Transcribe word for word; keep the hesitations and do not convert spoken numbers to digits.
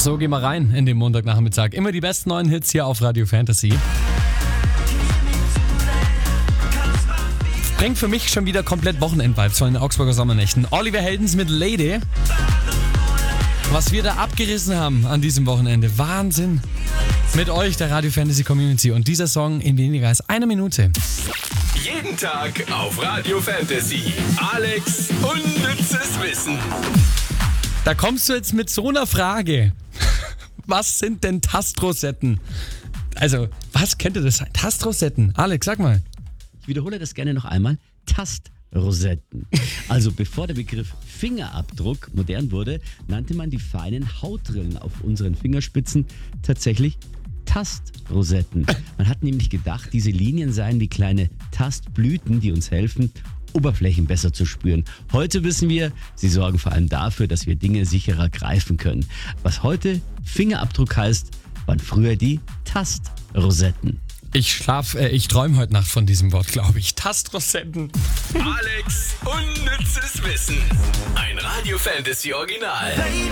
So, gehen wir rein in den Montagnachmittag. Immer die besten neuen Hits hier auf Radio Fantasy. Bringt für mich schon wieder komplett Wochenend-Vibes von den Augsburger Sommernächten. Oliver Heldens mit Lady. Was wir da abgerissen haben an diesem Wochenende. Wahnsinn. Mit euch, der Radio Fantasy Community. Und dieser Song in weniger als einer Minute. Jeden Tag auf Radio Fantasy. Alex unnützes Wissen. Da kommst du jetzt mit so einer Frage. Was sind denn Tastrosetten? Also, was könnte das sein? Tastrosetten. Alex, sag mal. Ich wiederhole das gerne noch einmal. Tastrosetten. Also bevor der Begriff Fingerabdruck modern wurde, nannte man die feinen Hautrillen auf unseren Fingerspitzen tatsächlich Tastrosetten. Man hat nämlich gedacht, diese Linien seien wie kleine Tastblüten, die uns helfen, Oberflächen besser zu spüren. Heute wissen wir, sie sorgen vor allem dafür, dass wir Dinge sicherer greifen können. Was heute Fingerabdruck heißt, waren früher die Tastrosetten. Ich schlaf, äh, ich träume heute Nacht von diesem Wort, glaube ich. Tastrosetten. Alex unnützes Wissen. Ein Radio Fantasy Original.